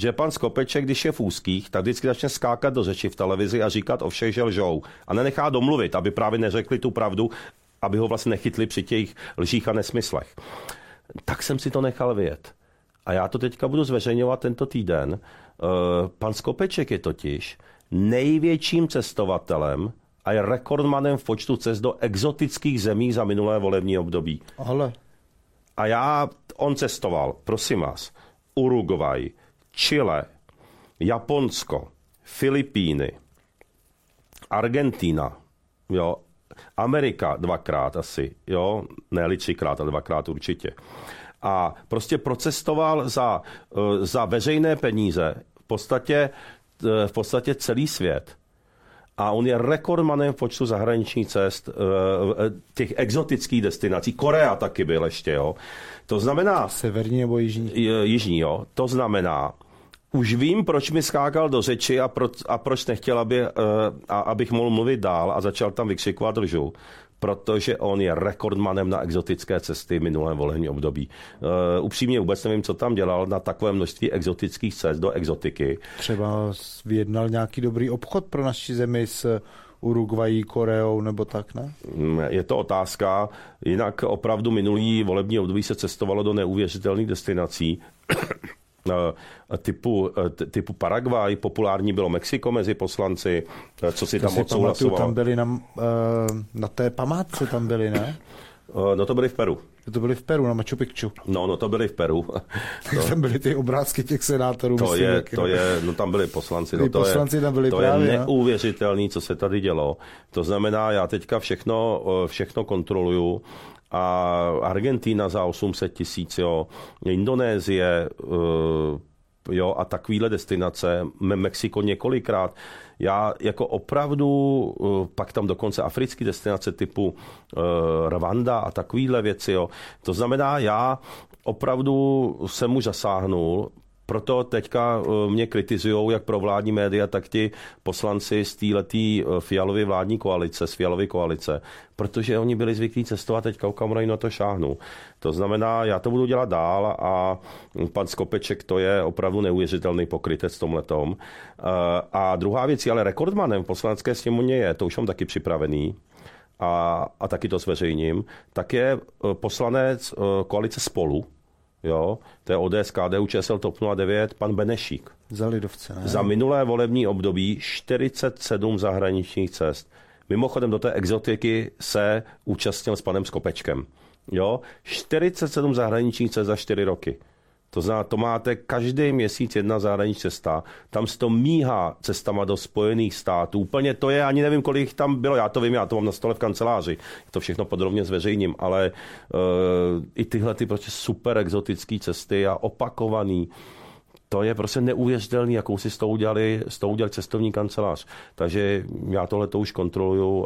že pan Skopeček, když je v úzkých, tak vždycky začne skákat do řeči v televizi a říkat o všech, že lžou. A nenechá domluvit, aby právě neřekli tu pravdu, aby ho vlastně nechytli při těch lžích a nesmyslech. Tak jsem si to nechal vyjet. A já to teďka budu zveřejňovat tento týden. Pan Skopeček je totiž největším cestovatelem a je rekordmanem v počtu cest do exotických zemí za minulé volební období. Ale. A on cestoval, prosím vás, Uruguay, Chile, Japonsko, Filipíny, Argentina, jo, Amerika 2krát asi, jo, ne 3krát, ale 2krát určitě. A prostě procestoval za veřejné peníze v podstatě celý svět. A on je rekordmanem v počtu zahraničních cest, těch exotických destinací. Korea taky byl ještě, jo. To znamená... Severní nebo jižní? Jižní, jo. To znamená, už vím, proč mi skákal do řeči a proč nechtěl, abych mohl mluvit dál a začal tam vykřikovat lžu. Protože on je rekordmanem na exotické cesty v minulém volebním období. Upřímně vůbec nevím, co tam dělal na takové množství exotických cest do exotiky. Třeba vyjednal nějaký dobrý obchod pro naši zemi s Uruguayí, Koreou nebo tak, ne? Je to otázka. Jinak opravdu minulý volební období se cestovalo do neuvěřitelných destinací. Typu Paraguay, populární bylo Mexiko mezi poslanci, co si tam odsouhlasoval. Tam byli na té památce tam byli, ne? No to byli v Peru. To byli v Peru, na Machu Picchu. No to byli v Peru. Tam byly ty obrázky těch senátorů. No tam byli poslanci. Ty poslanci tam byli to právě. Je neuvěřitelný, co se tady dělo. To znamená, já teďka všechno kontroluju. A Argentina za 800 000, jo, Indonésie, jo, a takovýhle destinace, Mexiko několikrát. Já jako opravdu, pak tam dokonce africké destinace typu Rwanda a takovýhle věci, jo. To znamená, já opravdu jsem už zasáhnul, proto teďka mě kritizujou jak provládní média, tak ti poslanci z téhletý Fialovy vládní koalice, z Fialovy koalice, protože oni byli zvyklí cestovat, teďka Okamura na to šáhnu. To znamená, já to budu dělat dál a pan Skopeček, to je opravdu neuvěřitelný pokrytec v tomhletom. A druhá věc, ale rekordmanem v poslanecké sněmovně je, to už mám taky připravený, a taky to zveřejním, tak je poslanec koalice Spolu, jo, to je ODS, KDU, ČSL, TOP 09, pan Benešík. Za lidovce, ne? Za minulé volební období 47 zahraničních cest. Mimochodem do té exotiky se účastnil s panem Skopečkem. Jo, 47 zahraničních cest za 4 roky. To znamená, to máte každý měsíc jedna zahraniční cesta. Tam se to míhá cestama do Spojených států. Úplně to je, ani nevím, kolik tam bylo. Já to vím, já to mám na stole v kanceláři. To všechno podrobně zveřejním, ale i tyhle ty prostě super exotické cesty a opakovaný. To je prostě neuvěřitelný, jakou si s tou udělali cestovní kancelář. Takže já tohle to už kontroluju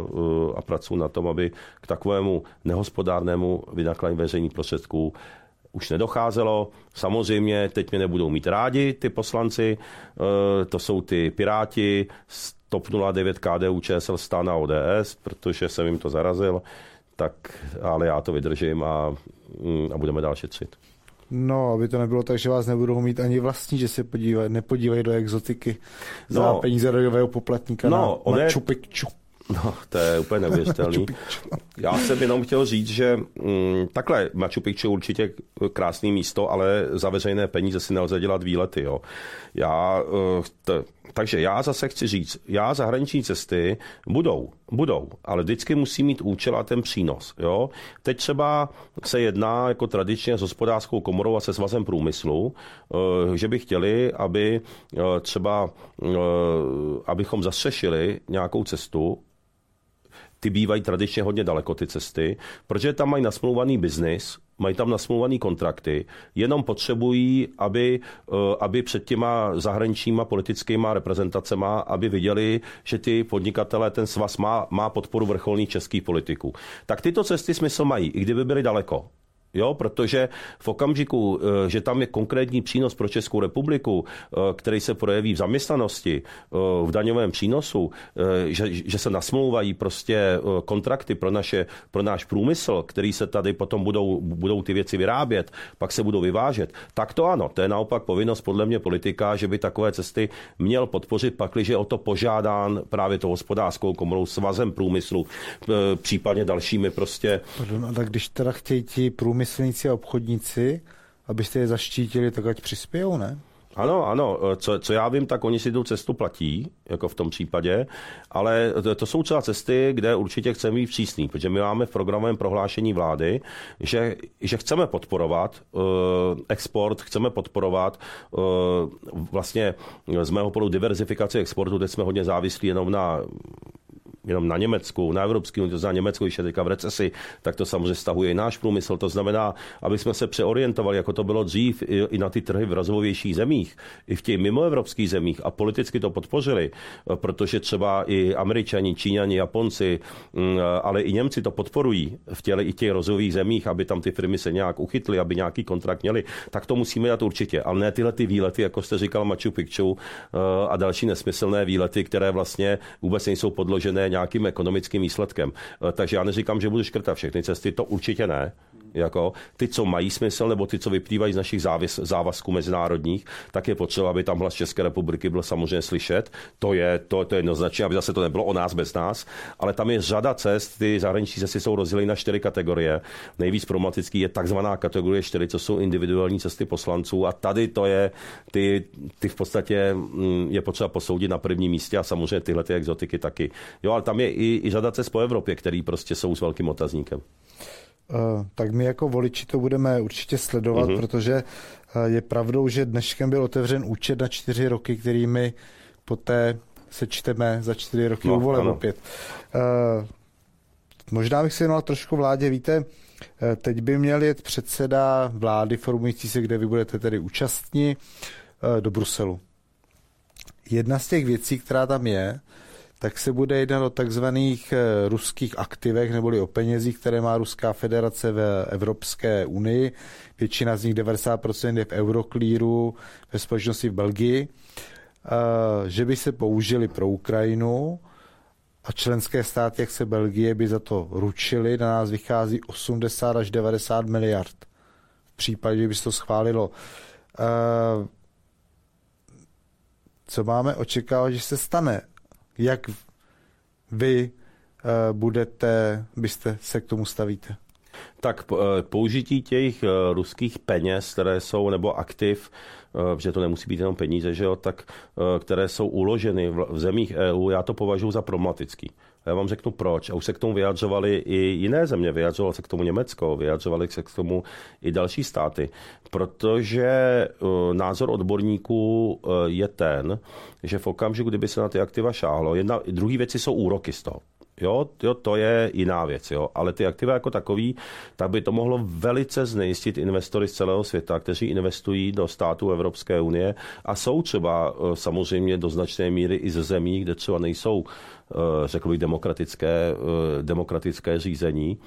a pracuji na tom, aby k takovému nehospodárnému vynakládání veřejných prostředků už nedocházelo. Samozřejmě teď mě nebudou mít rádi ty poslanci, to jsou ty Piráti, TOP 09, KDU, ČSL, STAN a ODS, protože jsem jim to zarazil, tak ale já to vydržím a budeme dál šetřit. No, aby to nebylo tak, že vás nebudou mít ani vlastní, že se nepodívají do exotiky za peníze daňového poplatníka na Machu Picchu. No, to je úplně neuvěřitelný. Já jsem jenom chtěl říct, že takhle Machu Picchu určitě krásné místo, ale za veřejné peníze si nelze dělat výlety. Jo. Takže já zase chci říct, zahraniční cesty budou, ale vždycky musí mít účel a ten přínos. Jo. Teď třeba se jedná jako tradičně s hospodářskou komorou a se svazem průmyslu, že by chtěli, aby třeba abychom zastřešili nějakou cestu. Ty bývají tradičně hodně daleko, ty cesty, protože tam mají nasmlouvaný biznis, mají tam nasmlouvaný kontrakty, jenom potřebují, aby před těma zahraničníma politickýma reprezentacema, aby viděli, že ty podnikatelé, ten svaz má podporu vrcholných českých politiků. Tak tyto cesty smysl mají, i kdyby byly daleko. Jo, protože v okamžiku, že tam je konkrétní přínos pro Českou republiku, který se projeví v zaměstnanosti, v daňovém přínosu, že se nasmlouvají prostě kontrakty pro náš průmysl, který se tady potom budou ty věci vyrábět, pak se budou vyvážet, tak to ano, to je naopak povinnost podle mě politika, že by takové cesty měl podpořit, pakliže o to požádán právě to Hospodářskou komorou, Svazem průmyslu, případně dalšími prostě. Pardon, ale když teda chtějí ti průmyslníci a obchodníci, abyste je zaštítili, tak ať přispějou, ne? Ano, co já vím, tak oni si tu cestu platí, jako v tom případě, ale to jsou třeba cesty, kde určitě chceme být přísný, protože my máme v programovém prohlášení vlády, že chceme podporovat export, chceme podporovat vlastně z mého pohledu diverzifikaci exportu, teď jsme hodně závislí jenom na Německu, na Evropské unii, to znamená Německo, když je teďka v recesi, tak to samozřejmě stahuje i náš průmysl. To znamená, aby jsme se přeorientovali, jako to bylo dřív, i na ty trhy v rozvojovějších zemích, i v těch mimoevropských zemích a politicky to podpořili, protože třeba i Američani, Číňani, Japonci, ale i Němci to podporují i těch rozvojových zemích, aby tam ty firmy se nějak uchytly, aby nějaký kontrakt měli, tak to musíme dělat určitě. Ale ne tyhle ty výlety, jako jste říkal, Machu Picchu a další nesmyslné výlety, které vlastně vůbec nejsou podložené nějakým ekonomickým výsledkem. Takže já neříkám, že budu škrtat všechny cesty, to určitě ne. Jako ty, co mají smysl, nebo ty, co vyplývají z našich závazků mezinárodních, tak je potřeba, aby tam hlas České republiky byl samozřejmě slyšet. To je jednoznačně, aby zase to nebylo o nás bez nás, ale tam je řada cest, ty zahraniční cesty jsou rozděleny na 4 kategorie. Nejvíc problematický je takzvaná kategorie 4, co jsou individuální cesty poslanců a tady to je, ty v podstatě je potřeba posoudit na prvním místě a samozřejmě tyhle ty exotiky taky. Jo, ale tam je i řada cest po Evropě, který prostě jsou s velkým otazníkem. Tak my jako voliči to budeme určitě sledovat, protože je pravdou, že dneškem byl otevřen účet na 4 roky, kterými poté sečteme za 4 roky u voleb opět. Možná bych se věnoval trošku vládě. Víte, teď by měl jet předseda vlády formující se, kde vy budete tedy účastní, do Bruselu. Jedna z těch věcí, která tam je, tak se bude jednat o takzvaných ruských aktivech neboli o penězích, které má Ruská federace v Evropské unii. Většina z nich, 90%, je v Euroclearu, ve společnosti v Belgii, že by se použili pro Ukrajinu a členské státy, jak se Belgie, by za to ručili. Na nás vychází 80 až 90 miliard. V případě, že by se to schválilo. Co máme očekávat, že se stane? Jak vy byste se k tomu stavíte? Tak použití těch ruských peněz, které jsou, nebo aktiv, že to nemusí být jenom peníze, že jo, tak které jsou uloženy v zemích EU, já to považuji za problematický. Já vám řeknu proč. A už se k tomu vyjadřovali i jiné země, vyjadřovalo se k tomu Německo, vyjadřovali se k tomu i další státy. Protože názor odborníků je ten, že v okamžiku, kdyby se na ty aktiva šáhlo, druhý věci jsou úroky z toho. Jo, to je jiná věc, jo. Ale ty aktiva jako takový, tak by to mohlo velice znejistit investory z celého světa, kteří investují do států Evropské unie a jsou třeba samozřejmě do značné míry i ze zemí, kde třeba nejsou, řekl bych, demokratické řízení.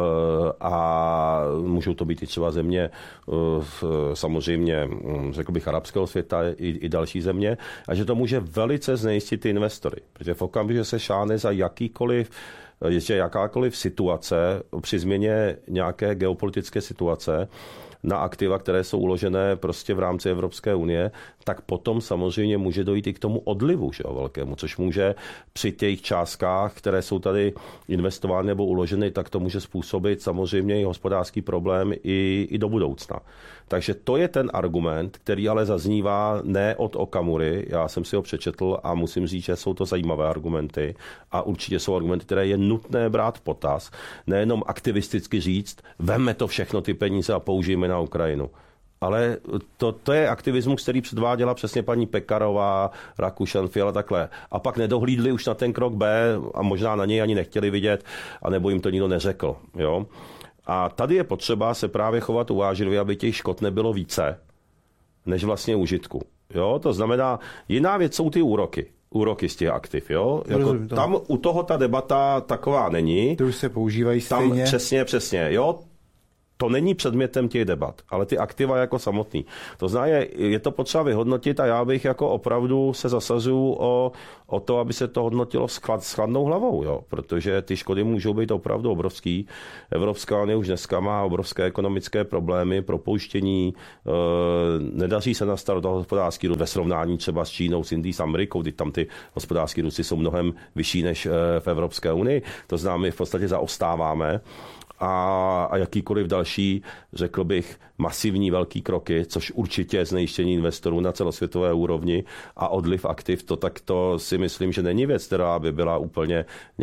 A můžou to být i třeba země samozřejmě, řekl bych, arabského světa i další země, a že to může velice znejistit ty investory, protože v okamžiku se šáhne za jakákoliv situace při změně nějaké geopolitické situace na aktiva, které jsou uložené prostě v rámci Evropské unie, tak potom samozřejmě může dojít i k tomu odlivu, že jo, velkému, což může při těch částkách, které jsou tady investovány nebo uloženy, tak to může způsobit samozřejmě i hospodářský problém i do budoucna. Takže to je ten argument, který ale zaznívá ne od Okamury, já jsem si ho přečetl a musím říct, že jsou to zajímavé argumenty a určitě jsou argumenty, které je nutné brát v potaz, nejenom aktivisticky říct, vemme to všechno ty peníze a použijeme na Ukrajinu. Ale to je aktivismus, který předváděla přesně paní Pekarová, Rakušan, Fiala, takhle. A pak nedohlídli už na ten krok B a možná na něj ani nechtěli vidět, anebo jim to nikdo neřekl. Jo? A tady je potřeba se právě chovat uvážlivě, aby těch škod nebylo více, než vlastně užitku. Jo? To znamená, jiná věc jsou ty úroky z těch aktiv. Jo? Jako tam u toho ta debata taková není. To už se používají stejně. Tam přesně. Jo? To není předmětem těch debat, ale ty aktiva jako samotný. To znamená, je to potřeba vyhodnotit a já bych jako opravdu se zasazuju o to, aby se to hodnotilo s chladnou hlavou, jo? Protože ty škody můžou být opravdu obrovský. Evropská unie už dneska má obrovské ekonomické problémy, propouštění, nedaří se nastartovat hospodářský růst ve srovnání třeba s Čínou, s Indií, s Amerikou, kdy tam ty hospodářské růsty jsou mnohem vyšší než v Evropské unii. To znamená, my v podstatě zaostáváme. A jakýkoliv další, řekl bych, masivní velký kroky, což určitě znejištění investorů na celosvětové úrovni a odliv aktiv, tak to si myslím, že není věc, která by byla úplně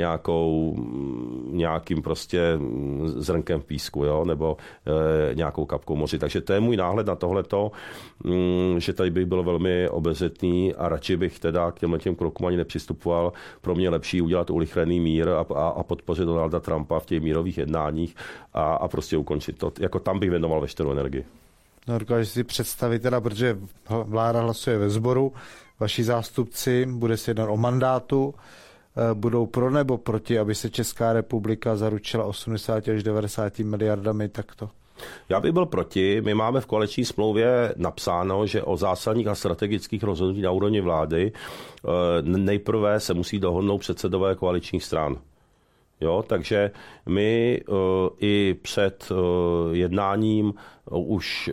nějakým prostě zrnkem v písku, jo? Nebo nějakou kapkou moři. Takže to je můj náhled na tohleto, že tady bych byl velmi obezřetný a radši bych teda k těm krokům ani nepřistupoval. Pro mě lepší udělat urychlený mír a podpořit Donalda Trumpa v těch mírových jednáních a prostě ukončit to. Jako tam bych věnoval veškerou energii. No, dokážeš si představit teda, protože vláda hlasuje ve sboru, vaši zástupci, bude se jednat o mandátu, budou pro nebo proti, aby se Česká republika zaručila 80 až 90 miliardami takto? Já bych byl proti. My máme v koaliční smlouvě napsáno, že o zásadních a strategických rozhodnutí na úrovni vlády nejprve se musí dohodnout předsedové koaličních stran. Jo, takže my i před jednáním, už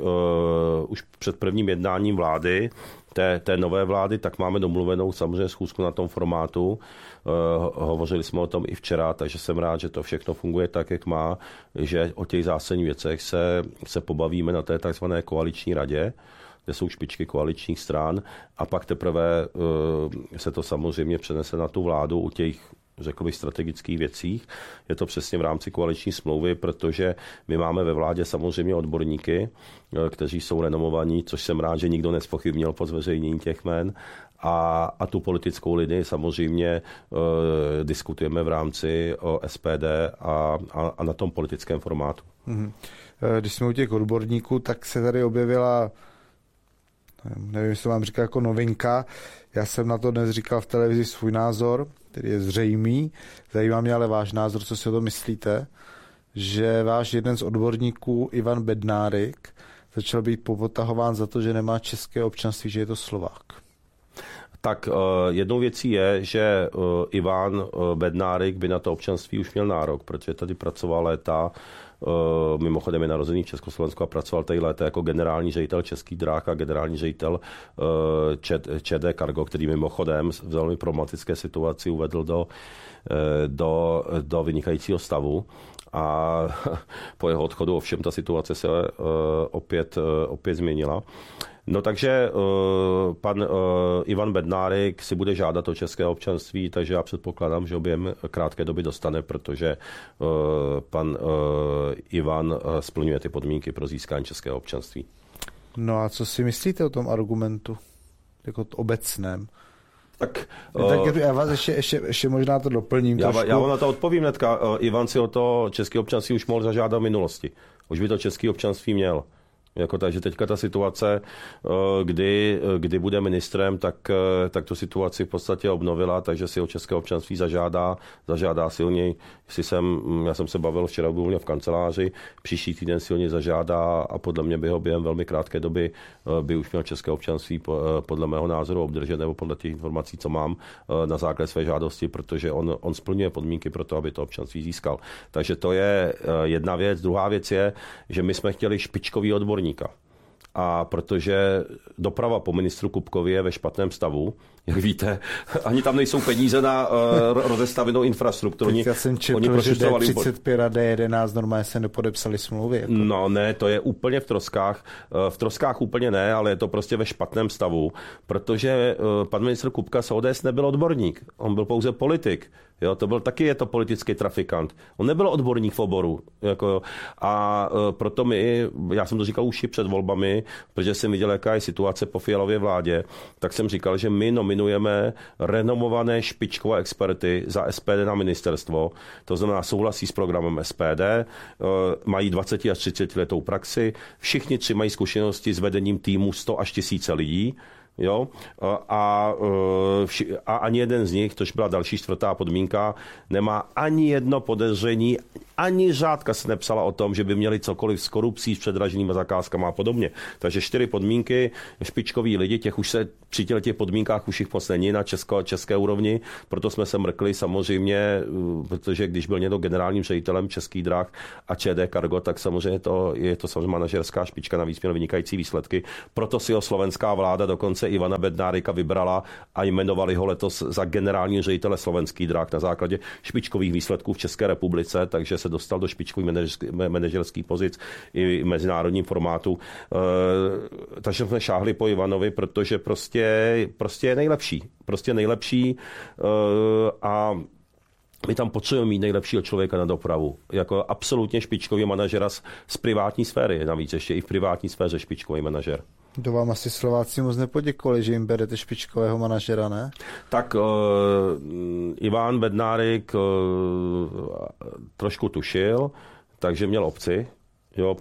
před prvním jednáním vlády, té nové vlády, tak máme domluvenou samozřejmě schůzku na tom formátu. Hovořili jsme o tom i včera, takže jsem rád, že to všechno funguje tak, jak má, že o těch zásadních věcech se pobavíme na té takzvané koaliční radě, kde jsou špičky koaličních stran a pak teprve se to samozřejmě přenese na tu vládu u těch, řekl bych, strategických věcích. Je to přesně v rámci koaliční smlouvy, protože my máme ve vládě samozřejmě odborníky, kteří jsou renomovaní, což jsem rád, že nikdo nezpochybnil po zveřejnění těch jmen. A tu politickou linii samozřejmě diskutujeme v rámci SPD a na tom politickém formátu. Když jsme u těch odborníků, tak se tady objevila, nevím, jestli to mám říkat jako novinka, já jsem na to dnes říkal v televizi svůj názor, který je zřejmý. Zajímá mě ale váš názor, co si o to myslíte, že váš jeden z odborníků, Ivan Bednárik, začal být popotahován za to, že nemá české občanství, že je to Slovák. Tak jednou věcí je, že Ivan Bednárik by na to občanství už měl nárok, protože tady pracoval léta, mimochodem je narozený v Československu a pracoval tady léta jako generální ředitel Českých drah a generální ředitel ČD Cargo, který mimochodem v velmi problematické situaci uvedl do vynikajícího stavu. A po jeho odchodu ovšem ta situace se opět změnila. No takže pan Ivan Bednárik si bude žádat o české občanství, takže já předpokládám, že ho během krátké doby dostane, protože pan Ivan splňuje ty podmínky pro získání českého občanství. No a co si myslíte o tom argumentu, jako obecném? Tak já vás ještě možná to doplním. Já vám na to odpovím hnedka. Ivan si o to české občanství už mohl zažádat v minulosti. Už by to české občanství měl. Takže teďka ta situace, kdy bude ministrem, tak tu situaci v podstatě obnovila, takže si o české občanství zažádá si o něj. Já jsem se bavil včera byl v kanceláři, příští týden si o něj zažádá a podle mě by ho během velmi krátké doby by už měl české občanství podle mého názoru obdržet, nebo podle těch informací, co mám na základě své žádosti, protože on splňuje podmínky pro to, aby to občanství získal. Takže to je jedna věc. Druhá věc je, že my jsme chtěli špičkový odborníka. A protože doprava po ministru Kupkovi je ve špatném stavu, jak víte, ani tam nejsou peníze na rozestavenou infrastrukturu. Já jsem četl, že D35 a D11 normálně se nepodepsali smlouvy. Jako. No ne, to je úplně v troskách. V troskách úplně ne, ale je to prostě ve špatném stavu, protože pan ministr Kupka z ODS nebyl odborník, on byl pouze politik. Jo, je to politický trafikant. On nebyl odborník v oboru. A proto já jsem to říkal už i před volbami, protože jsem viděl, jaká je situace po Fialově vládě, tak jsem říkal, že my nominujeme renomované špičkové experty za SPD na ministerstvo. To znamená, souhlasí s programem SPD, mají 20 až 30 letou praxi, všichni tři mají zkušenosti s vedením týmu 100 až 1000 lidí. Jo? A ani jeden z nich, což byla další čtvrtá podmínka, nemá ani jedno podezření, ani řádka se nepsala o tom, že by měli cokoliv s korupcí, s předraženými zakázkami a podobně. Takže 4 podmínky, špičkoví lidi, těch už se při těch podmínkách už jich moc není na české úrovni, proto jsme se mrkli samozřejmě, protože když byl někdo generálním ředitelem Českých drah a ČD Cargo, tak samozřejmě je to samozřejmě manažerská špička, navíc měl vynikající výsledky. Proto si ho slovenská vláda, dokonce Ivana Bednárika, vybrala a jmenovali ho letos za generálního ředitele slovenských drah na základě špičkových výsledků v České republice, takže se dostal do špičkových manažerských pozic i v mezinárodním formátu. Takže jsme šáhli po Ivanovi, protože prostě je nejlepší. Prostě nejlepší a my tam potřebujeme mít nejlepšího člověka na dopravu. Jako absolutně špičkový manažera z privátní sféry. Navíc ještě i v privátní sféře špičkový manažer. To vám asi Slováci moc nepoděkovali, že jim berete špičkového manažera, ne? Tak Ivan Bednárik trošku tušil, takže měl opci. Jo,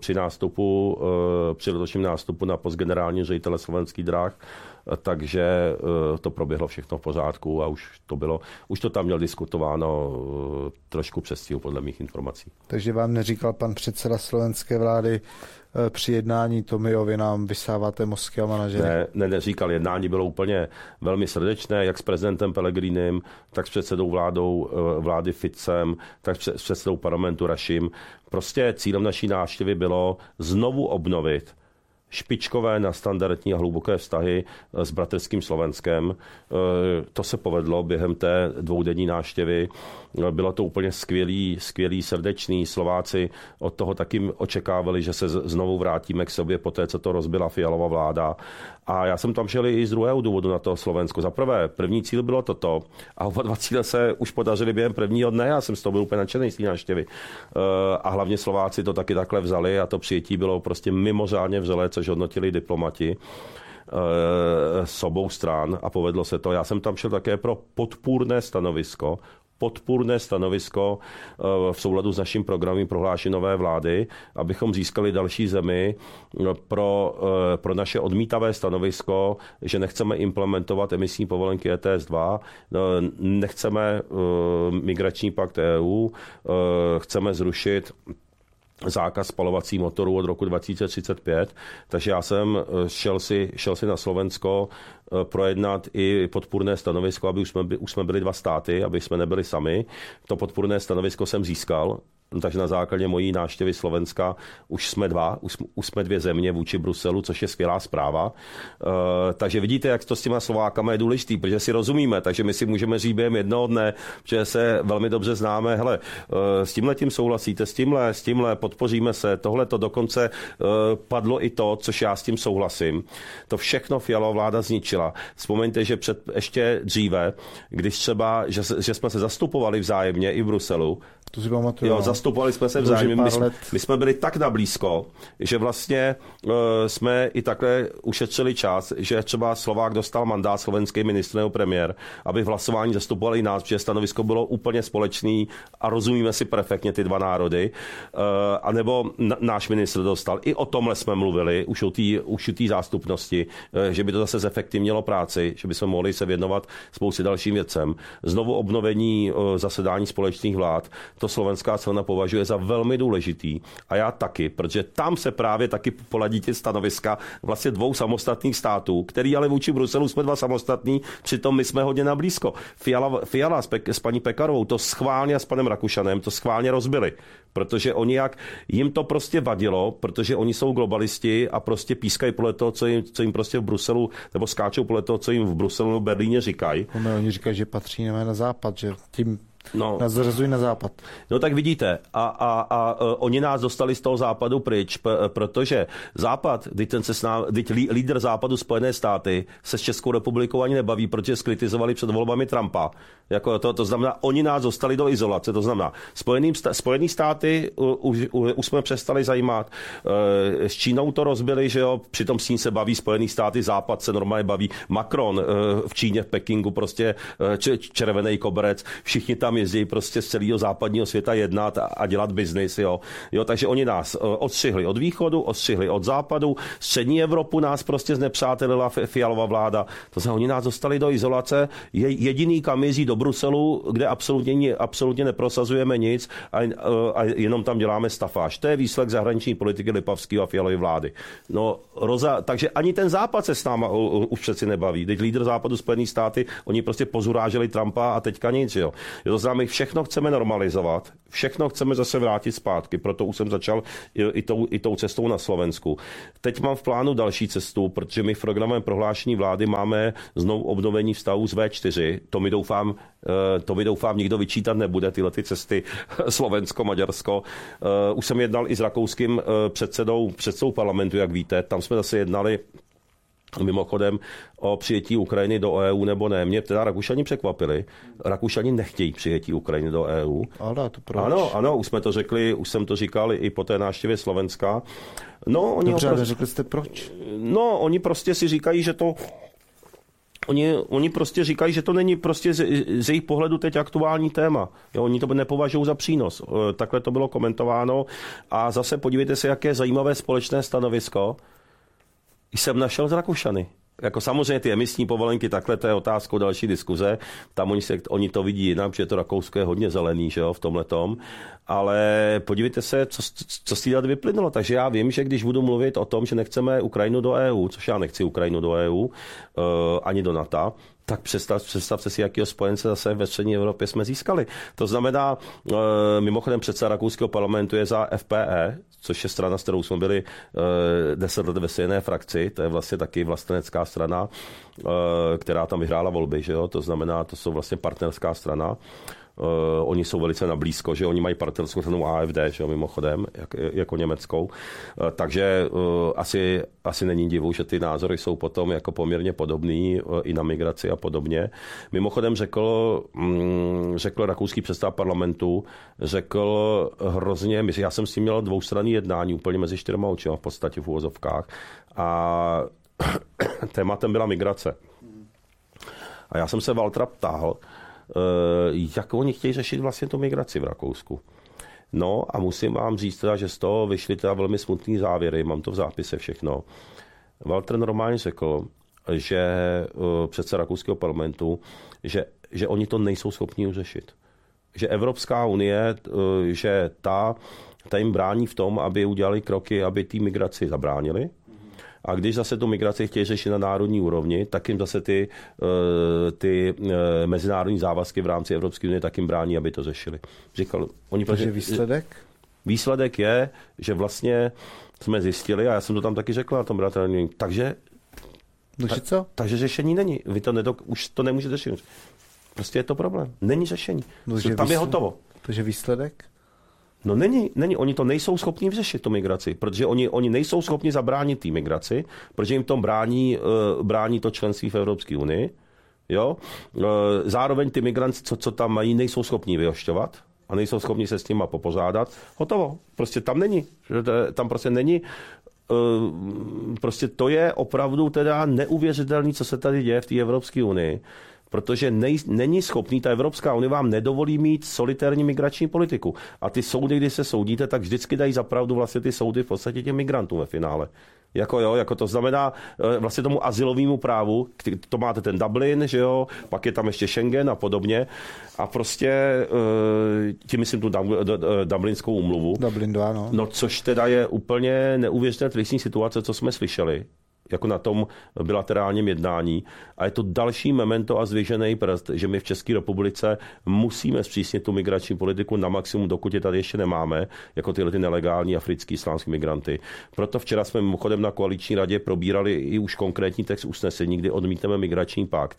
při letošním nástupu na post generálního ředitele slovenských drah, takže to proběhlo všechno v pořádku a už to tam měl diskutováno trošku přestihu podle mých informací. Takže vám neříkal pan předseda slovenské vlády při jednání Tomiovi nám vysáváte mozky a manažery? Neříkal. Jednání bylo úplně velmi srdečné, jak s prezidentem Pellegrinim, tak s předsedou vlády Ficem, tak s předsedou parlamentu Rašim. Prostě cílem naší návštěvy bylo znovu obnovit špičkové, nadstandardní a hluboké vztahy s bratrským Slovenskem. To se povedlo během té 2denní návštěvy. Bylo to úplně skvělý, srdečný. Slováci od toho taky očekávali, že se znovu vrátíme k sobě po té, co to rozbila Fialova vláda. A já jsem tam šel i z druhého důvodu na to Slovensko. Za prvé, první cíl bylo toto a oba 2 cíle se už podařily během prvního dne. Já jsem z toho byl úplně nadšený z té návštěvy. A hlavně Slováci to taky takhle vzali a to přijetí bylo prostě mimořádně vřelé, což hodnotili diplomati s obou stran a povedlo se to. Já jsem tam šel také pro podpůrné stanovisko v souladu s naším programem prohlášení nové vlády, abychom získali další zemi pro naše odmítavé stanovisko, že nechceme implementovat emisní povolenky ETS 2, nechceme migrační pakt EU, chceme zrušit zákaz spalovacích motorů od roku 2035, takže já jsem šel si na Slovensko projednat i podpůrné stanovisko, aby už jsme byli 2 státy, aby jsme nebyli sami. To podpůrné stanovisko jsem získal, takže na základě mojí návštěvy Slovenska už jsme 2 země vůči Bruselu, což je skvělá zpráva. Takže vidíte, jak to s těma Slovákama je důležitý, protože si rozumíme, takže my si můžeme říct během jednoho dne, že se velmi dobře známe. Hele, s tímhletím souhlasíte, s tímhle podpoříme se, tohle to dokonce padlo i to, což já s tím souhlasím. To všechno Fialova vláda zničila. Vzpomeňte, že ještě dříve, když třeba, že jsme se zastupovali vzájemně i v Bruselu, to si pamatuju. Zastupovali jsme se vzájemně. My jsme byli tak na blízko, že vlastně jsme i takhle ušetřili čas, že třeba Slovák dostal mandát, slovenský ministr nebo premiér, aby v hlasování zastupovali nás, protože stanovisko bylo úplně společný a rozumíme si perfektně ty 2 národy. A nebo náš ministr dostal. I o tomhle jsme mluvili, už u té zástupnosti, že by to zase zefektivnilo práci, že by jsme mohli se věnovat spoustě dalším věcem. Znovu obnovení zasedání společných vlád, to slovenská strana považuje za velmi důležitý. A já taky, protože tam se právě taky poladí ty stanoviska vlastně 2 samostatných států, který ale vůči Bruselu jsme 2 samostatní, přitom my jsme hodně na blízko. Fiala s paní Pekarovou to schválně a s panem Rakušanem to schválně rozbili, protože jim to prostě vadilo, protože oni jsou globalisti a prostě pískají podle toho, co jim prostě v Bruselu, nebo skáčou podle toho, co jim v Bruselu nebo Berlíně říkají. Oni říkají, že patří na západ, že tím nás zařazují na západ. No tak vidíte, a oni nás dostali z toho západu pryč, protože západ, teď lídr západu Spojené státy se s Českou republikou ani nebaví, protože skritizovali před volbami Trumpa. Jako to znamená, oni nás dostali do izolace, to znamená, Spojený státy už jsme přestali zajímat, s Čínou to rozbili, že jo, přitom s ní se baví Spojený státy, západ se normálně baví, Macron v Číně, v Pekingu, prostě červený koberec, všichni tam tam jezdí prostě z celého západního světa jednat a dělat biznis, jo. Takže oni nás odstřihli od východu, odstřihli od západu, střední Evropu nás prostě znepřátelila Fialova vláda. To znamená, oni nás dostali do izolace, jediný kam jezdí do Bruselu, kde absolutně neprosazujeme nic a jenom tam děláme stafáž. To je výsledek zahraniční politiky Lipavského a Fialovy vlády. No, takže ani ten západ se s náma už přeci nebaví. Teď lídr západu Spojených státy, oni prostě pozuráželi Trumpa a teďka nic, jo. To znamená, my všechno chceme normalizovat, všechno chceme zase vrátit zpátky, proto už jsem začal i tou cestou na Slovensku. Teď mám v plánu další cestu, protože my v programovém prohlášení vlády máme znovu obnovení vztahu z V4. To mi doufám nikdo vyčítat nebude, tyhle ty cesty Slovensko, Maďarsko. Už jsem jednal i s rakouským předsedou parlamentu, jak víte. Tam jsme zase jednali mimochodem o přijetí Ukrajiny do EU nebo ne. Mě teda Rakušani překvapili. Rakušani nechtějí přijetí Ukrajiny do EU. Ale to proč? Ano, už jsem to říkal i po té návštěvě Slovenska. No, dobře, ale řekli jste proč? No, oni prostě si říkají, že to Oni prostě říkají, že to není prostě z jejich pohledu teď aktuální téma. Jo, oni to nepovažují za přínos. Takhle to bylo komentováno. A zase podívejte se, jaké zajímavé společné stanovisko jsem našel z Rakušany. Jako samozřejmě ty emisní povolenky, takhle to je otázkou další diskuze. Tam oni to vidí jinak, protože to Rakousko je hodně zelený, že jo, v tomhletom. Ale podívejte se, co z téhle vyplynulo. Takže já vím, že když budu mluvit o tom, že nechceme Ukrajinu do EU, což já nechci Ukrajinu do EU, ani do NATO, tak představte si, jakýho spojence zase ve střední Evropě jsme získali. To znamená, mimochodem předseda rakouského parlamentu je za FPE, což je strana, s kterou jsme byli 10 let ve stejné frakci. To je vlastně taky vlastenecká strana, která tam vyhrála volby. Že jo? To znamená, to jsou vlastně partnerská strana. Oni jsou velice na blízko, že oni mají partnerskou stranu AfD, že jo, mimochodem, jako německou. Takže asi není divu, že ty názory jsou potom jako poměrně podobný i na migraci a podobně. Mimochodem řekl rakouský předseda parlamentu, řekl hrozně, já jsem s tím měl dvoustranný jednání úplně mezi 4 očima v podstatě v uvozovkách a tématem byla migrace. A já jsem se Waltra ptal, jak oni chtějí řešit vlastně tu migraci v Rakousku. No a musím vám říct teda, že z toho vyšly teda velmi smutný závěry, mám to v zápise všechno. Walter normálně řekl, že předseda rakouského parlamentu, že oni to nejsou schopni řešit. Že Evropská unie, že ta jim brání v tom, aby udělali kroky, aby té migraci zabránili. A když zase tu migraci chtějí řešit na národní úrovni, tak jim zase ty mezinárodní závazky v rámci Evropské unie tak jim brání, aby to řešili. Říkal, Takže výsledek? Výsledek je, že vlastně jsme zjistili, a já jsem to tam taky řekl na tom bilaterálním, takže řešení není. Vy už to nemůžete řešit. Prostě je to problém. Není řešení. Tam je hotovo. Takže výsledek? No není. Oni to nejsou schopni vyřešit, tu migraci, protože oni nejsou schopni zabránit té migraci, protože jim to brání to členství v Evropské unii. Jo? Zároveň ty migranti, co tam mají, nejsou schopni vyhošťovat a nejsou schopni se s nima popořádat. Hotovo. Prostě tam není. Tam prostě není. Prostě to je opravdu teda neuvěřitelné, co se tady děje v té Evropské unii. Protože není schopný, ta Evropská unie vám nedovolí mít solitérní migrační politiku. A ty soudy, když se soudíte, tak vždycky dají zapravdu vlastně ty soudy v podstatě těm migrantům ve finále. Jako to znamená vlastně tomu azylovému právu, to máte ten Dublin, že jo, pak je tam ještě Schengen a podobně. A prostě tím myslím tu Dublinskou úmluvu. Dublin 2, no. No, což teda je úplně neuvěřitelná tristní situace, co jsme slyšeli jako na tom bilaterálním jednání. A je to další memento a zvěžený prst, že my v České republice musíme zpřísnit tu migrační politiku na maximum, dokud je tady ještě nemáme, jako tyhle ty nelegální africký islámský migranty. Proto včera jsme mimochodem na koaliční radě probírali i už konkrétní text usnesení, kdy odmítneme migrační pakt.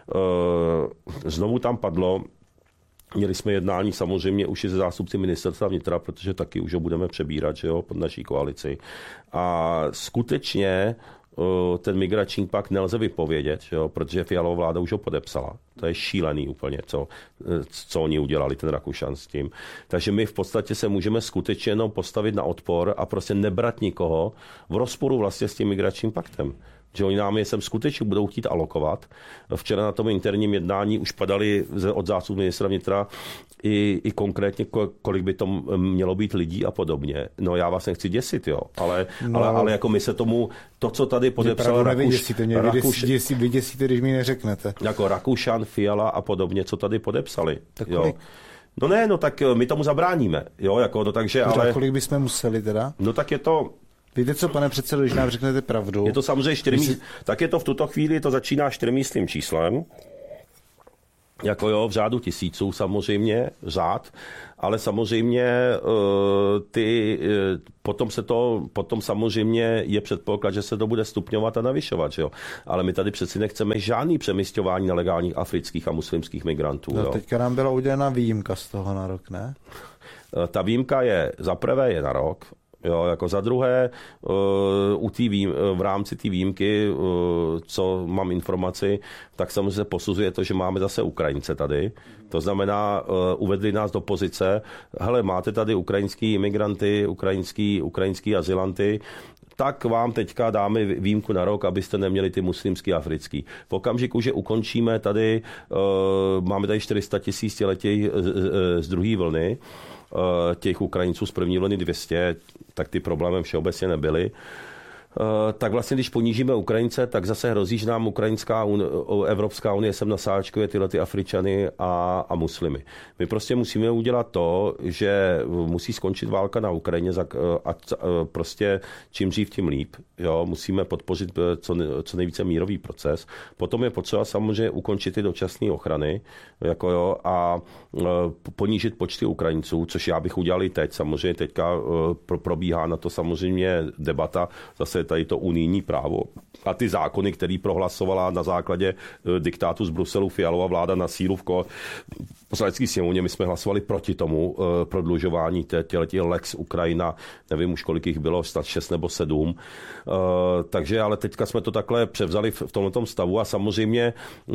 Znovu tam padlo, měli jsme jednání samozřejmě už i se zástupci ministerstva vnitra, protože taky už ho budeme přebírat, že jo, pod naší koalici. A skutečně ten migrační pakt nelze vypovědět, že jo, protože Fialova vláda už ho podepsala. To je šílený úplně, co oni udělali, ten Rakušan s tím. Takže my v podstatě se můžeme skutečně jenom postavit na odpor a prostě nebrat nikoho v rozporu vlastně s tím migračním paktem. že oni nám je sem skutečně budou chtít alokovat. Včera na tom interním jednání už padaly od zástupců ministra vnitra i konkrétně, kolik by to mělo být lidí a podobně. No já vás nechci děsit, jo, ale jako my se tomu, to, co tady podepsal vyděsíte, když mi neřeknete. Jako Rakušan, Fiala a podobně, co tady podepsali. Tak jo. No ne, no tak my tomu zabráníme, jo, jako, no takže, ale... Kolik bychom museli teda? No tak je to... Víte co, pane předsedo, když nám řeknete pravdu? Je to samozřejmě tak je to v tuto chvíli, to začíná 4místným číslem, jako jo, v řádu tisíců samozřejmě, řád, ale samozřejmě potom samozřejmě je předpoklad, že se to bude stupňovat a navyšovat, že jo. Ale my tady přeci nechceme žádný přemysťování nelegálních afrických a muslimských migrantů. No, jo. Teďka nám byla udělena výjimka z toho na rok, ne? Ta výjimka je, za prvé je na rok, jo, jako za druhé, v rámci té výjimky, co mám informaci, tak samozřejmě posuzuje to, že máme zase Ukrajince tady. To znamená, uvedli nás do pozice, hele, máte tady ukrajinský imigranty, ukrajinský azylanty, tak vám teďka dáme výjimku na rok, abyste neměli ty muslimský a africký. V okamžiku, že ukončíme tady, máme tady 400 000 letí z druhé vlny, těch Ukrajinců z první vlny 200, tak ty problémy všeobecně nebyly. Tak vlastně, když ponížíme Ukrajince, tak zase hrozí, že nám Evropská unie sem nasáčkuje tyhle ty Afričany a muslimy. My prostě musíme udělat to, že musí skončit válka na Ukrajině a prostě čím dřív, tím líp. Jo? Musíme podpořit co nejvíce mírový proces. Potom je potřeba samozřejmě ukončit ty dočasné ochrany jako jo, a ponížit počty Ukrajinců, což já bych udělal i teď. Samozřejmě teďka probíhá na to samozřejmě debata, zase tady to unijní právo a ty zákony, které prohlasovala na základě diktátu z Bruselu Fialova vláda na sílu v poslanecké sněmovně. My jsme hlasovali proti tomu prodlužování těchto Lex Ukrajina, nevím už kolik jich bylo, snad 6 nebo 7. Takže ale teďka jsme to takhle převzali v tomto stavu a samozřejmě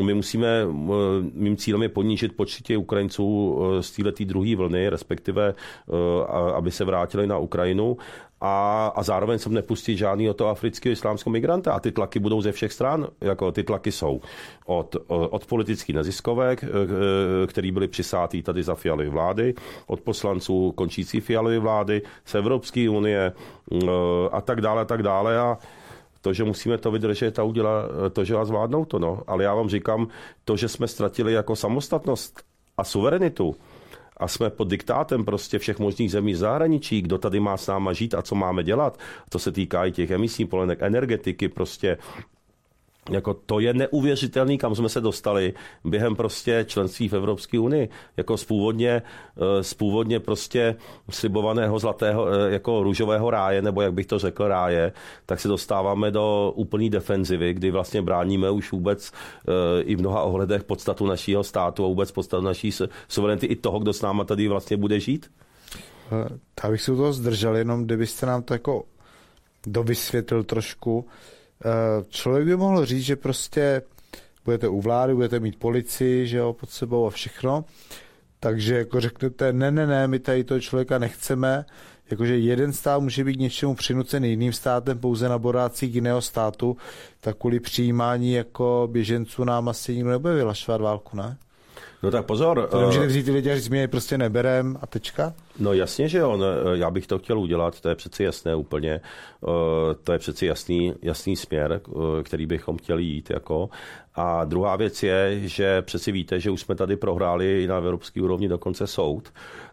mým cílem je ponížit počty těch Ukrajinců z této druhé vlny, respektive aby se vrátili na Ukrajinu. A zároveň jsem nepustit žádného toho afrického islámského migranta. A ty tlaky budou ze všech stran. Jako ty tlaky jsou od politických neziskovek, který byly přisátý tady za Fialovy vlády, od poslanců končící Fialovy vlády, z Evropské unie a tak dále a tak dále. A to, že musíme to vydržet a udělat to, že vás zvládnou to, no. Ale já vám říkám, to, že jsme ztratili jako samostatnost a suverenitu, a jsme pod diktátem prostě všech možných zemí v zahraničí, kdo tady má s náma žít a co máme dělat. To se týká i těch emisních povolenek, energetiky, prostě jako to je neuvěřitelný, kam jsme se dostali během prostě členství v Evropské unii. Jako z původně prostě slibovaného zlatého, jako růžového ráje, nebo jak bych to řekl ráje, tak se dostáváme do úplný defenzivy, kdy vlastně bráníme už vůbec i v mnoha ohledech podstatu našího státu a vůbec podstatu naší suverenity i toho, kdo s náma tady vlastně bude žít. Já bych se u toho zdržel, jenom kdybyste nám to jako dovysvětlil trošku. Člověk by mohl říct, že prostě budete u vlády, budete mít policii, že jo, pod sebou a všechno, takže jako řeknete, ne, my tady toho člověka nechceme, jakože jeden stát může být něčemu přinucen jiným státem pouze na borácích jiného státu, tak kvůli přijímání jako běženců nám asi nikdo nebude vyhlašovat válku, ne? No tak pozor. To nemůžete vzít ty lidi a říct, my je prostě neberem a tečka? No jasně, že jo, já bych to chtěl udělat, to je přeci jasné úplně, to je přeci jasný směr, který bychom chtěli jít. Jako. A druhá věc je, že přeci víte, že už jsme tady prohráli i na evropské úrovni dokonce soud,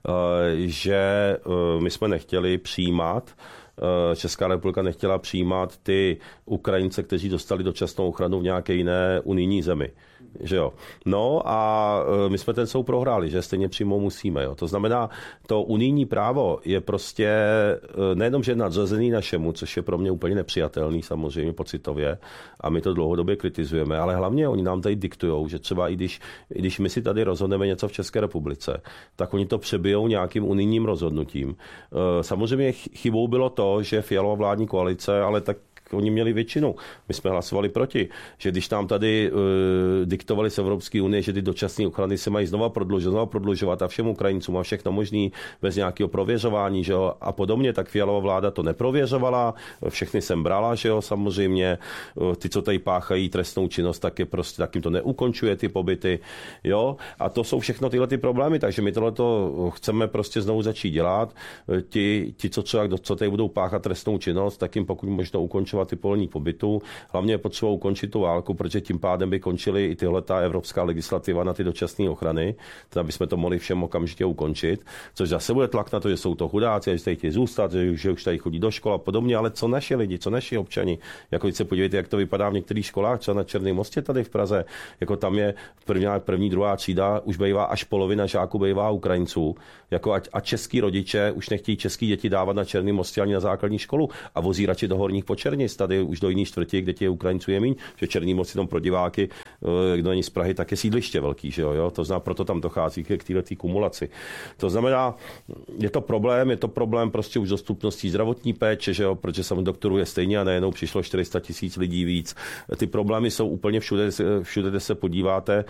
že my jsme nechtěli přijímat, Česká republika nechtěla přijímat ty Ukrajince, kteří dostali dočasnou ochranu v nějaké jiné unijní zemi. Že jo. No a my jsme ten soud prohráli, že stejně přijmout musíme. Jo. To znamená, to unijní právo je prostě nejenom, že nadřazený našemu, což je pro mě úplně nepřijatelný samozřejmě pocitově a my to dlouhodobě kritizujeme, ale hlavně oni nám tady diktujou, že třeba i když my si tady rozhodneme něco v České republice, tak oni to přebijou nějakým unijním rozhodnutím. Samozřejmě chybou bylo to, že Fialova vládní koalice, ale tak oni měli většinu. My jsme hlasovali proti, že když nám tady diktovali z Evropské unie, že ty dočasné ochrany se mají znova prodlužovat a všem Ukrajincům a všechno možný bez nějakého prověřování, že jo, a podobně, tak Fialova vláda to neprověřovala, všechny jsem brala, že jo, samozřejmě, ty, co tady páchají trestnou činnost, tak je prostě, tak jim to neukončuje ty pobyty, jo, a to jsou všechno tyhle ty problémy, takže my tohleto chceme prostě znovu začít dělat. Ti co tady budou páchat trestnou činnost, tak jim pokud možno ukončovat ty povolení pobytu. Hlavně je potřeba ukončit tu válku, protože tím pádem by končily i tyhleta evropská legislativa na ty dočasné ochrany, teda bychom to mohli všem okamžitě ukončit, což zase bude tlak na to, že jsou to chudáci, že tady chtějí zůstat, že už tady chodí do škol a podobně, ale co naši lidi, co naši občani? Jako když se podívejte, jak to vypadá v některých školách, třeba na Černém mostě tady v Praze, jako tam je první, druhá třída, už bývá až polovina žáků bývá Ukrajinců, jako a český rodiče už nechtějí český děti dávat na Černém mostě ani na základní školu a vozí radši do Horních Počernic, tady už do jiných čtvrtí, kde těch Ukrajinců je míň, že Černý most jenom pro diváky, kdo není z Prahy, tak je sídliště velký, že jo? To znamená, proto tam dochází k této kumulaci. To znamená, je to problém prostě už dostupností zdravotní péče, že jo? Protože sam doktorů je stejně a nejenom přišlo 400 000 lidí víc. Ty problémy jsou úplně všude, kde se podíváte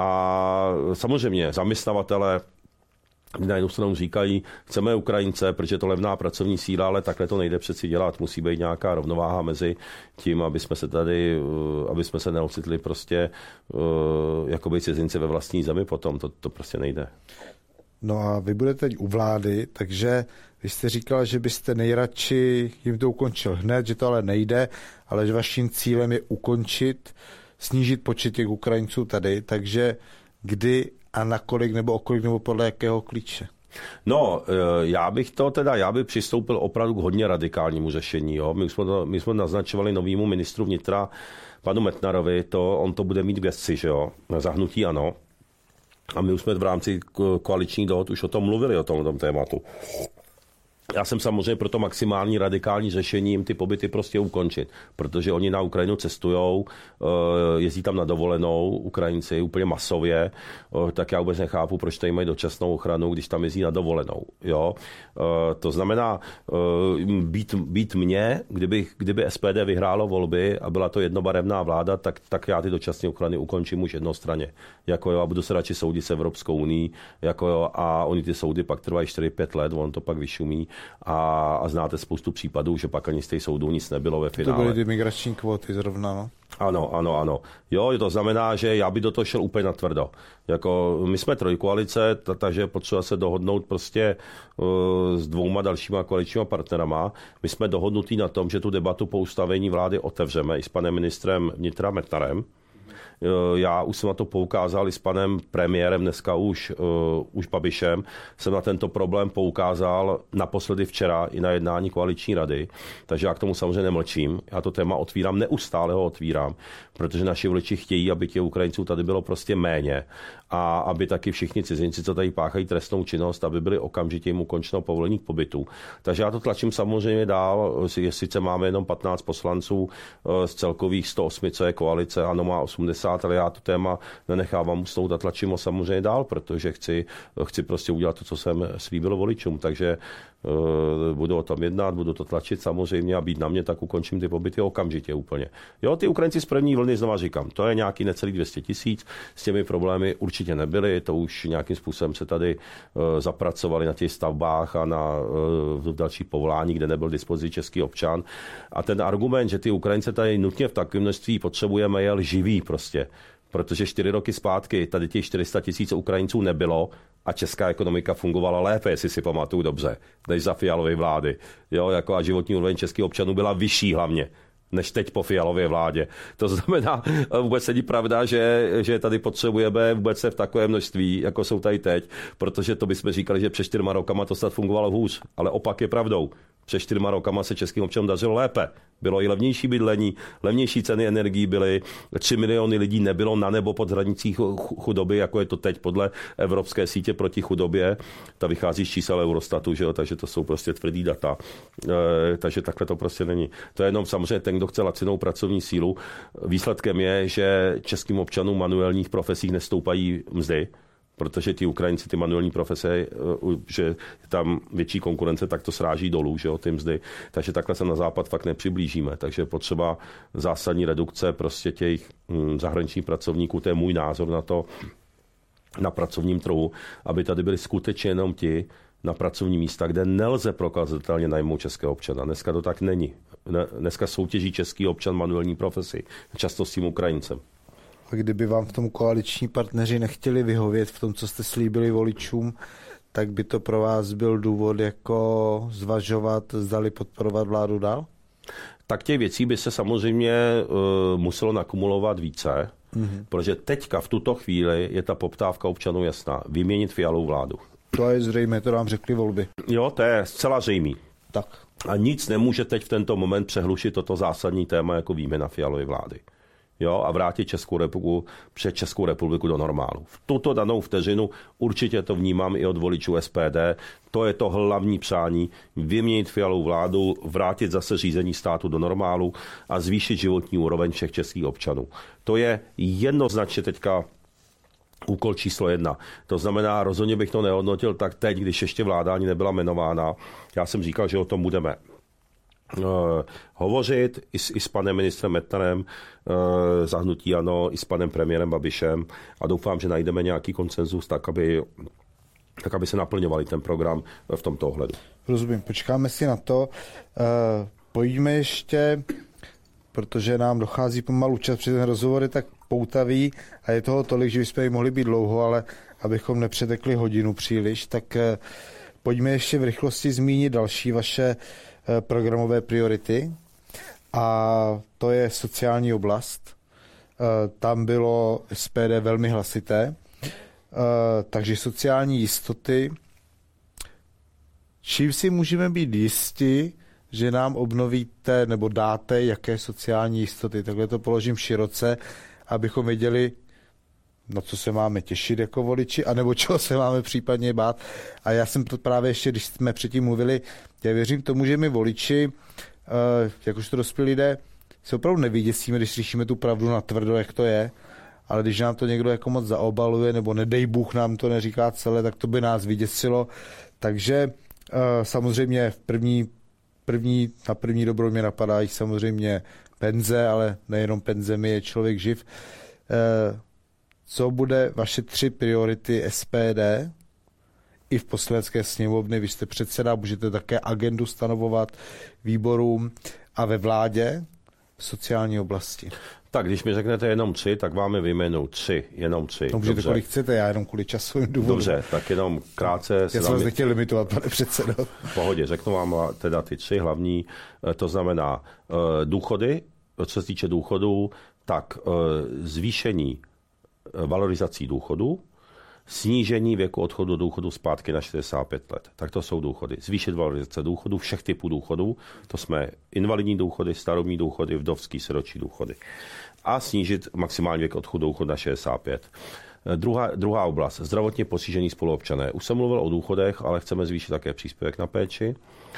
a samozřejmě zaměstnavatele na jednu stranu říkají, chceme Ukrajince, protože je to levná pracovní síla, ale takhle to nejde přeci dělat. Musí být nějaká rovnováha mezi tím, aby jsme se neocitli prostě jakoby cizinci ve vlastní zemi potom. To prostě nejde. No a vy budete teď u vlády, takže vy jste říkal, že byste nejradši jim to ukončil hned, že to ale nejde, ale že vaším cílem je snížit počet těch Ukrajinců tady, takže kdy a na kolik nebo o kolik nebo podle jakého klíče? No, já bych přistoupil opravdu k hodně radikálnímu řešení. Jo. My jsme naznačovali novýmu ministru vnitra, panu Metnarovi, on to bude mít v gesci, že jo, za hnutí ANO. A my už jsme v rámci koaličních dohod už o tom mluvili, o tom tématu. Já jsem samozřejmě pro to maximální radikální řešení jim ty pobyty prostě ukončit, protože oni na Ukrajinu cestujou, jezdí tam na dovolenou, Ukrajinci úplně masově, tak já vůbec nechápu, proč tady mají dočasnou ochranu, když tam jezdí na dovolenou. Jo? To znamená, být mě, kdyby SPD vyhrálo volby a byla to jednobarevná vláda, tak já ty dočasné ochrany ukončím už jednostranně. Jako jo, a budu se radši soudit s Evropskou unií, jako jo, a oni ty soudy pak trvají 4-5 let, on to pak vyšumí. A znáte spoustu případů, že pak ani z těch soudů nic nebylo ve finále. To byly ty migrační kvóty zrovna, no? Ano. Jo, to znamená, že já bych do toho šel úplně natvrdo. Jako my jsme trojkoalice, takže potřeba se dohodnout prostě s 2 dalšíma koaličníma partnerama. My jsme dohodnutí na tom, že tu debatu po ustavení vlády otevřeme i s panem ministrem vnitra Metnarem. Já už jsem na to poukázal i s panem premiérem, dneska už Babišem. Jsem na tento problém poukázal naposledy včera i na jednání koaliční rady, takže já k tomu samozřejmě nemlčím. Já to téma otvírám, neustále ho otvírám, protože naši voliči chtějí, aby těch Ukrajinců tady bylo prostě méně a aby taky všichni cizinci, co tady páchají trestnou činnost, aby byli okamžitě jim ukončeno povolení k pobytu. Takže já to tlačím samozřejmě dál, sice máme jenom 15 poslanců z celkových 108, co je koalice, ANO má 80, ale já to téma nenechávám usnout a tlačím ho samozřejmě dál, protože chci prostě udělat to, co jsem slíbil voličům, takže budu o tom jednat, budu to tlačit samozřejmě a být na mě, tak ukončím ty pobyty okamžitě úplně. Jo, ty Ukrajinci z první vlny, znova říkám, to je nějaký necelý 200 000, s těmi problémy určitě nebyly, to už nějakým způsobem se tady zapracovali na těch stavbách a v dalších povolání, kde nebyl dispozici český občan. A ten argument, že ty Ukrajince tady nutně v takovém množství potřebujeme, je lživý prostě. Protože 4 roky zpátky tady těch 400 000 Ukrajinců nebylo a česká ekonomika fungovala lépe, jestli si pamatuju dobře, než za Fialovy vlády. Jo, jako a životní úroveň českých občanů byla vyšší hlavně než teď po Fialově vládě. To znamená, vůbec není pravda, že tady potřebujeme vůbec se v takovém množství, jako jsou tady teď, protože to bychom říkali, že před 4 rokama to snad fungovalo hůř, ale opak je pravdou. Před 4 rokama se českým občanům dařilo lépe. Bylo i levnější bydlení, levnější ceny energií byly, 3 miliony lidí nebylo na nebo pod hranicí chudoby, jako je to teď podle Evropské sítě proti chudobě. Ta vychází z čísel Eurostatu, že jo? Takže to jsou prostě tvrdý data. Takže takhle to prostě není. To je jenom samozřejmě ten, kdo chce lacinou pracovní sílu. Výsledkem je, že českým občanům manuálních profesích nestoupají mzdy, protože ty Ukrajinci, ty manuální profese, že je tam větší konkurence, tak to sráží dolů, že jo, ty mzdy. Takže takhle se na západ fakt nepřiblížíme. Takže potřeba zásadní redukce prostě těch zahraničních pracovníků, to je můj názor na to, na pracovním trhu, aby tady byli skutečně jenom ti na pracovní místa, kde nelze prokazatelně najmout českého občana. Dneska to tak není. Dneska soutěží český občan manuální profesi, často s tím Ukrajincem. A kdyby vám v tom koaliční partneři nechtěli vyhovět v tom, co jste slíbili voličům, tak by to pro vás byl důvod jako zvažovat, zdali podporovat vládu dál? Tak těch věcí by se samozřejmě muselo nakumulovat více, protože teďka v tuto chvíli je ta poptávka občanů jasná. Vyměnit Fialovou vládu. To je zřejmé, to nám řekli volby. Jo, to je zcela zřejmý. Tak. A nic nemůže teď v tento moment přehlušit toto zásadní téma jako výměna Fialovy vlády. Jo, a vrátit Českou republiku do normálu. V tuto danou vteřinu určitě to vnímám i od voličů SPD. To je to hlavní přání, vyměnit Fialovou vládu, vrátit zase řízení státu do normálu a zvýšit životní úroveň všech českých občanů. To je jednoznačně teďka úkol číslo 1. To znamená, rozhodně bych to nehodnotil tak teď, když ještě vláda ani nebyla jmenována. Já jsem říkal, že o tom budeme hovořit i s panem ministrem Metnarem za hnutí ANO, i s panem premiérem Babišem a doufám, že najdeme nějaký konsenzus tak, aby se naplňovali ten program v tomto ohledu. Rozumím, počkáme si na to. Pojďme ještě, protože nám dochází pomalu čas, protože ten rozhovor je tak poutavý a je toho tolik, že bychom mohli být dlouho, ale abychom nepřetekli hodinu příliš, tak pojďme ještě v rychlosti zmínit další vaše programové priority a to je sociální oblast. Tam bylo SPD velmi hlasité, takže sociální jistoty. Čím si můžeme být jisti, že nám obnovíte nebo dáte jaké sociální jistoty? Takhle to položím široce, abychom věděli, na co se máme těšit jako voliči, anebo čeho se máme případně bát. A já jsem to právě ještě, když jsme předtím mluvili, já věřím tomu, že my voliči, jakožto dospělí lidé, se opravdu nevyděsíme, když slyšíme tu pravdu natvrdo, jak to je, ale když nám to někdo jako moc zaobaluje, nebo nedej Bůh nám to neříká celé, tak to by nás vyděsilo. Takže samozřejmě na první dobro mě napadají samozřejmě penze, ale nejenom penzemi je člověk živ. Co bude vaše 3 priority SPD i v Poslanecké sněmovně? Vy jste předseda, můžete také agendu stanovovat výborům a ve vládě v sociální oblasti. Tak, když mi řeknete jenom 3, tak vám je vyjmenou 3, jenom 3. No, můžete kolik chcete, já jenom kvůli časovým důvodům. Dobře, tak jenom krátce. Já jsem vás nechtěl limitovat, pane předsedo. V pohodě, řeknu vám teda ty 3 hlavní, to znamená důchody, co se týče důchodů, tak zvýšení valorizací důchodu, snížení věku odchodu do důchodu zpátky na 65 let. Tak to jsou důchody. Zvýšit valorizace důchodu, všech typů důchodů, to jsme invalidní důchody, starobní důchody, vdovský, siročí důchody. A snížit maximální věk odchodu do důchodu na 65. Druhá oblast, zdravotně postižení spoluobčané. Už jsem mluvil o důchodech, ale chceme zvýšit také příspěvek na péči.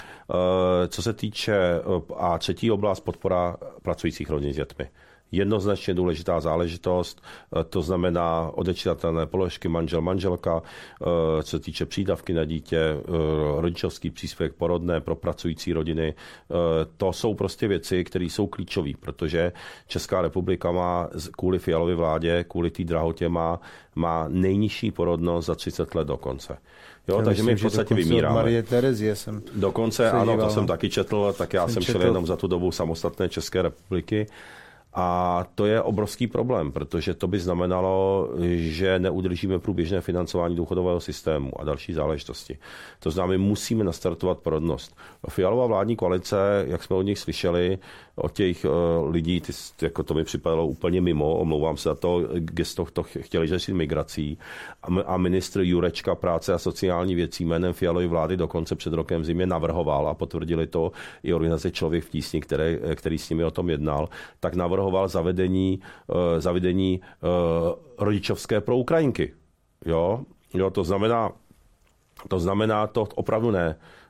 Co se týče, a třetí oblast, podpora pracujících rodin s dětmi. Jednoznačně důležitá záležitost, to znamená odečitatelné položky manžel, manželka, co se týče přídavky na dítě, rodičovský příspěvek porodné pro pracující rodiny. To jsou prostě věci, které jsou klíčové, protože Česká republika má kvůli Fialově vládě, kvůli té drahotě má nejnižší porodnost za 30 let dokonce. Jo, takže my v podstatě vymíráme. Marie Terezie jsem dokonce, ano, to jsem taky četl, tak já jsem šel jenom za tu dobu samostatné České republiky. A to je obrovský problém, protože to by znamenalo, že neudržíme průběžné financování důchodového systému a další záležitosti. To znamená, my musíme nastartovat porodnost. Fialová vládní koalice, jak jsme od nich slyšeli, od těch lidí, jako to mi připadalo úplně mimo, omlouvám se za to, gesto to chtěli řešit migrací. A ministr Jurečka práce a sociální věcí jménem Fialovy vlády dokonce před rokem v zimě navrhoval, a potvrdili to i organizace Člověk v tísni, který s nimi o tom jednal, tak navrhoval zavedení rodičovské pro Ukrajinky. Jo, to znamená to opravdu ne.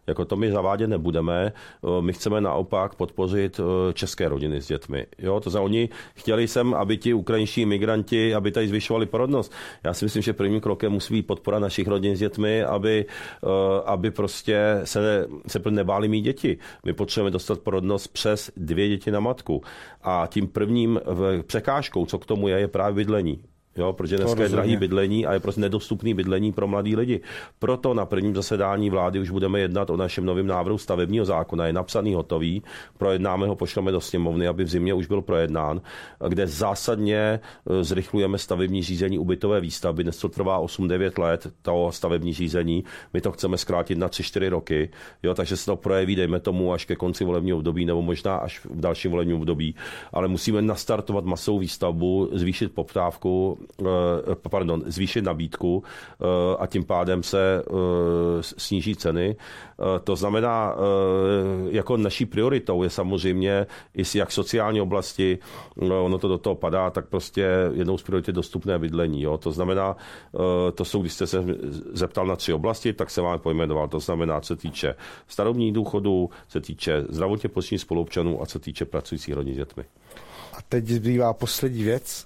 Jako to my zavádět nebudeme. My chceme naopak podpořit české rodiny s dětmi. Jo, to znamená, oni chtěli sem, aby ti ukrajinští migranti, aby tady zvyšovali porodnost. Já si myslím, že prvním krokem musí být podpora našich rodin s dětmi, aby prostě se nebáli mít děti. My potřebujeme dostat porodnost přes 2 děti na matku. A tím prvním překážkou, co k tomu je právě bydlení. Jo, protože dneska je drahý bydlení a je prostě nedostupný bydlení pro mladý lidi. Proto na prvním zasedání vlády už budeme jednat o našem novém návrhu stavebního zákona. Je napsaný, hotový, projednáme ho, pošleme do sněmovny, aby v zimě už byl projednán, kde zásadně zrychlujeme stavební řízení u bytové výstavby. Dnes to trvá 8-9 let, toho stavební řízení. My to chceme zkrátit na 3-4 roky, jo, takže se to projeví, dejme tomu, až ke konci volebního období, nebo možná až v dalším volebním období. Ale musíme nastartovat masovou výstavbu, zvýšit poptávku, zvýšit nabídku a tím pádem se sníží ceny. To znamená, jako naší prioritou je samozřejmě i jak sociální oblasti, ono to do toho padá, tak prostě jednou z priorit je dostupné bydlení. Jo? To znamená, to jsou, když jste se zeptal na 3 oblasti, tak se vám pojmenoval. To znamená, co se týče starobních důchodů, co se týče zdravotně postižených spoluobčanů a co se týče pracujících rodin s dětmi. A teď zbývá poslední věc.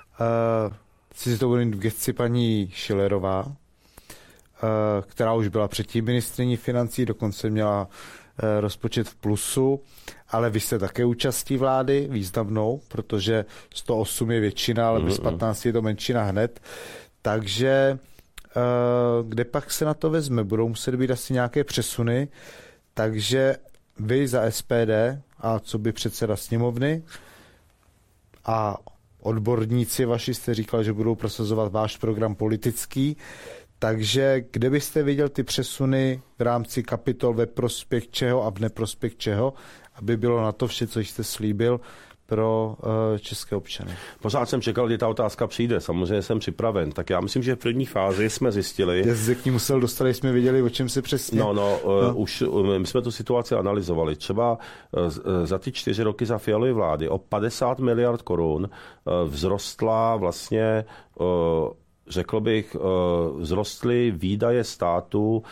Si to bude v gesci paní Schillerová, která už byla předtím ministryní financí, dokonce měla rozpočet v plusu, ale vy jste také účastí vlády významnou, protože 108 je většina, ale bez 15 je to menšina hned. Takže kde pak se na to vezme? Budou muset být asi nějaké přesuny, takže vy za SPD a co by předseda sněmovny a odborníci vaši jste říkali, že budou prosazovat váš program politický, takže kde byste viděl ty přesuny v rámci kapitol ve prospěch čeho a v neprospěch čeho, aby bylo na to vše, co jste slíbil pro české občany? Pořád jsem čekal, kdy ta otázka přijde. Samozřejmě jsem připraven. Tak já myslím, že v první fázi jsme zjistili... Já se k ní musel dostat, jsme věděli, o čem se přesně... Už my jsme tu situaci analyzovali. Třeba za ty 4 roky za Fialovy vlády o 50 miliard korun vzrostla vlastně... Řekl bych, vzrostly výdaje státu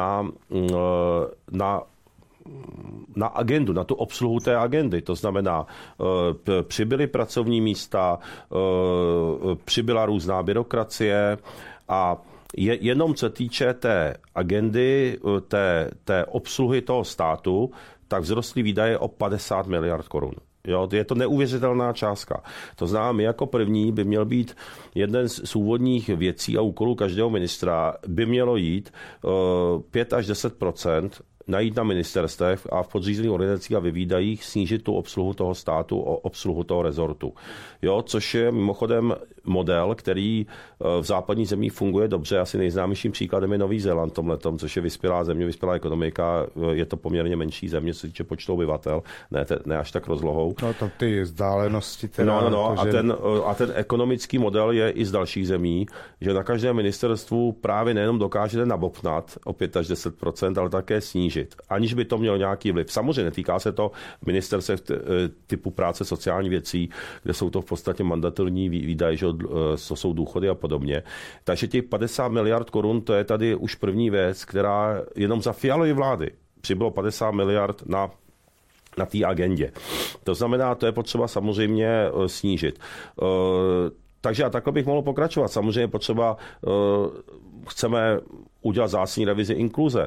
na agendu, na tu obsluhu té agendy. To znamená, přibyly pracovní místa, přibyla různá byrokracie a jenom co týče té agendy, té obsluhy toho státu, tak vzrostly výdaje o 50 miliard korun. Jo, je to neuvěřitelná částka. To znamená, my jako první by měl být jeden z úvodních věcí a úkolů každého ministra by mělo jít 5 až 10% najít na ministerstvech a v podřízených organizacích a ve výdajích snížit tu obsluhu toho státu, obsluhu toho rezortu. Jo, což je mimochodem model, který v západních zemích funguje dobře. Asi nejznámějším příkladem je Nový Zéland tomhletom, což je vyspělá země, vyspělá ekonomika. Je to poměrně menší země, co se týče počtu obyvatel, ne až tak rozlohou. No tam ty vzdálenosti teda. A ten ekonomický model je i z dalších zemí, že na každém ministerstvu právě nejenom dokážete nabopnat o 5 až 10%, ale také snížit, aniž by to mělo nějaký vliv. Samozřejmě netýká se to ministerstev typu práce, sociální věcí, kde jsou to v podstatě mandatorní výdaje, že jsou důchody a podobně. Takže těch 50 miliard korun, to je tady už první věc, která jenom za Fialovy vlády přibylo 50 miliard na té agendě. To znamená, to je potřeba samozřejmě snížit. Takže a takhle bych mohl pokračovat. Samozřejmě potřeba, chceme udělat zásadní revizi inkluze.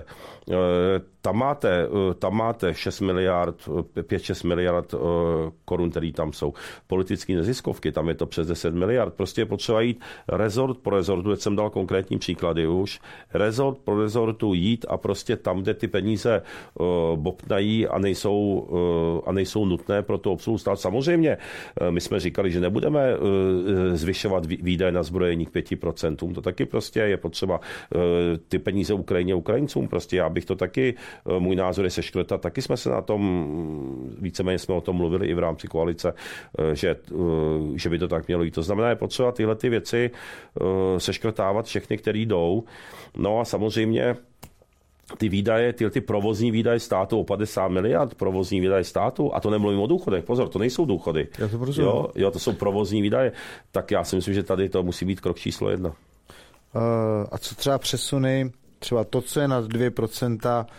Tam máte 5-6 miliard korun, který tam jsou. Politické neziskovky, tam je to přes 10 miliard. Prostě je potřeba jít rezort po rezortu, teď jsem dal konkrétní příklady už, rezort po rezortu jít a prostě tam, kde ty peníze bobtnají a nejsou nutné pro tu obsluhu stát. Samozřejmě, my jsme říkali, že nebudeme zvyšovat výdaje na zbrojení k 5%. To taky prostě je potřeba ty peníze Ukrajině, Ukrajincům. Prostě já bych to taky, můj názor je seškrtat. Taky jsme se na tom, víceméně jsme o tom mluvili i v rámci koalice, že by to tak mělo jít. To znamená, je potřeba tyhle ty věci seškrtávat všechny, které jdou. No a samozřejmě ty výdaje, ty provozní výdaje státu o 50 miliard, provozní výdaje státu, a to nemluvím o důchodech, pozor, to nejsou důchody. Jo, to jsou provozní výdaje. Tak já si myslím, že tady to musí být krok číslo 1. A co třeba přesuny, třeba to, co je na 2%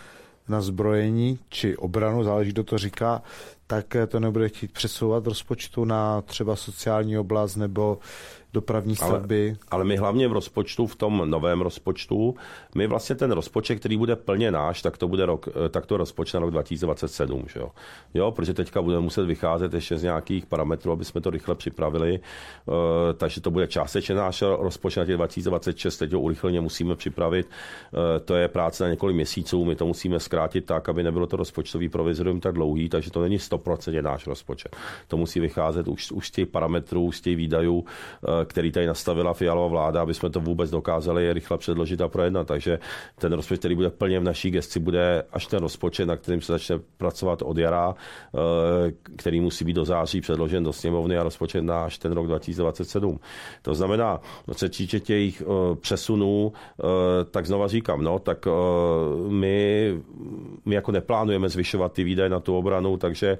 na zbrojení či obranu, záleží, kdo to říká, tak to nebude chtít přesouvat rozpočtu na třeba sociální oblast nebo dopravní stavby. Ale my hlavně v rozpočtu, v tom novém rozpočtu, my vlastně ten rozpočet, který bude plně náš, tak to rozpočet na rok 2027. Že jo? Jo, protože teďka budeme muset vycházet ještě z nějakých parametrů, aby jsme to rychle připravili. Takže to bude částečně náš rozpočet na těch 2026, teď ho urychleně musíme připravit. To je práce na několik měsíců, my to musíme zkrátit tak, aby nebylo to rozpočtový provizorium tak dlouhý, takže to není 100% náš rozpočet. To musí vycházet už z těch parametrů, z těch výdajů, který tady nastavila Fialova vláda, aby jsme to vůbec dokázali rychle předložit a projednat. Takže ten rozpočet, který bude plně v naší gesci, bude až ten rozpočet, na kterým se začne pracovat od jara, který musí být do září předložen do sněmovny a rozpočet na až ten rok 2027. To znamená, co se týče těch přesunů, tak znova říkám, tak my jako neplánujeme zvyšovat ty výdaje na tu obranu, takže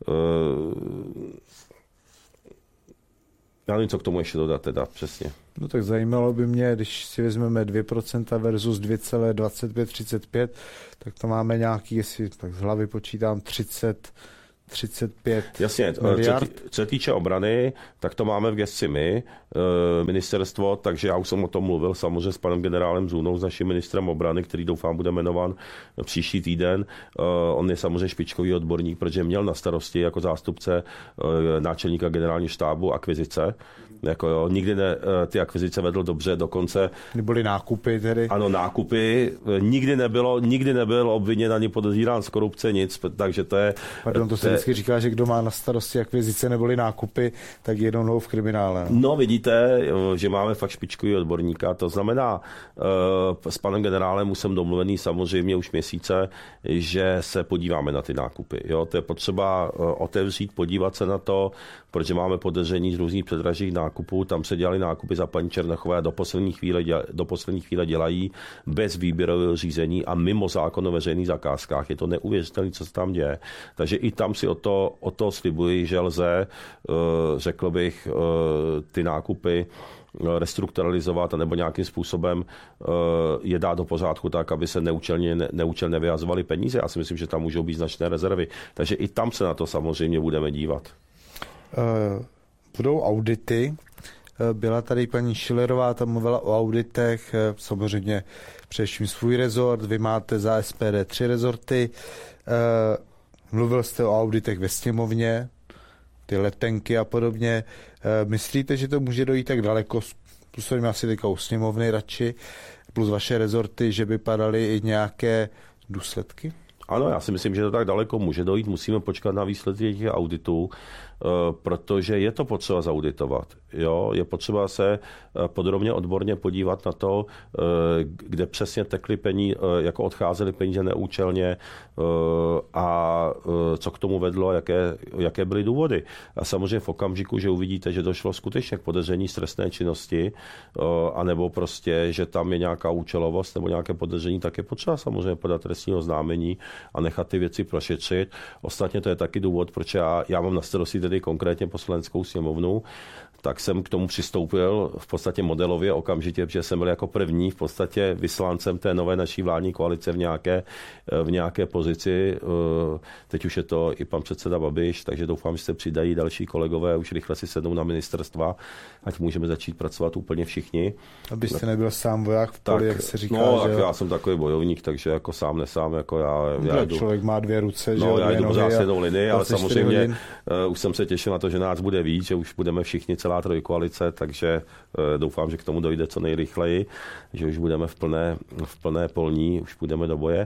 já nevím, co k tomu ještě dodat teda přesně. No tak zajímalo by mě, když si vezmeme 2% versus 2,2535, tak to máme nějaký, jestli tak z hlavy počítám, 35 Jasně, miliard. Co se týče obrany, tak to máme v gesci my, ministerstvo, takže já už jsem o tom mluvil samozřejmě s panem generálem Zůnou, s naším ministrem obrany, který doufám bude jmenován příští týden. On je samozřejmě špičkový odborník, protože měl na starosti jako zástupce náčelníka generálního štábu akvizice. Nikdy ty akvizice vedl dobře, dokonce... Byly nákupy tedy? Ano, nákupy. Nikdy nebyl obviněn ani podezírán z korupce, nic, takže to je... Pardon, to se vždycky říká, že kdo má na starosti akvizice neboli nákupy, tak je jednou nohou v kriminále. No vidíte, že máme fakt špičkový odborníka, to znamená, s panem generálem už jsem domluvený samozřejmě už měsíce, že se podíváme na ty nákupy. Jo? To je potřeba otevřít, podívat se na to, protože máme podezření z různých předražích nákupů, tam se dělaly nákupy za paní Černochové a do poslední chvíle dělají bez výběrového řízení a mimo zákon o veřejných zakázkách. Je to neuvěřitelné, co se tam děje. Takže i tam si o to slibuji, že lze, řekl bych, ty nákupy restrukturalizovat nebo nějakým způsobem je dát do pořádku tak, aby se neúčelně vyhazovaly peníze. Já si myslím, že tam můžou být značné rezervy. Takže i tam se na to samozřejmě budeme dívat. Budou audity. Byla tady paní Schillerová, tam mluvila o auditech, samozřejmě především svůj rezort, vy máte za SPD 3 rezorty. Mluvil jste o auditech ve sněmovně, ty letenky a podobně. Myslíte, že to může dojít tak daleko, působíme asi teďka u sněmovny radši, plus vaše rezorty, že by padaly i nějaké důsledky? Ano, já si myslím, že to tak daleko může dojít. Musíme počkat na výsledky těch auditů, protože je to potřeba zauditovat. Jo? Je potřeba se podrobně odborně podívat na to, kde přesně tekly peníze, jako odcházely peníze neúčelně a co k tomu vedlo, jaké byly důvody. A samozřejmě v okamžiku, že uvidíte, že došlo skutečně k podezření z trestné činnosti, anebo prostě, že tam je nějaká účelovost nebo nějaké podezření, tak je potřeba samozřejmě podat trestní oznámení a nechat ty věci prošetřit. Ostatně to je taky důvod, proč já mám na starosti tedy konkrétně Poslaneckou sněmovnu, tak jsem k tomu přistoupil v podstatě modelově okamžitě, protože jsem byl jako první v podstatě vyslancem té nové naší vládní koalice v nějaké pozici. Teď už je to i pan předseda Babiš, takže doufám, že se přidají další kolegové, už rychle si sednou na ministerstva, ať můžeme začít pracovat úplně všichni. Abyste nebyl sám voják v poli, jak se říká. No, tak já jsem takový bojovník, takže jako sám nesám, jako já jdu. Člověk má dvě ruce, že já jdu pořád s jednou linii, ale samozřejmě už jsem se těšil na to, že nás bude víc, že už budeme všichni celá trojkoalice, takže doufám, že k tomu dojde co nejrychleji, že už budeme v plné polní, už půjdeme do boje.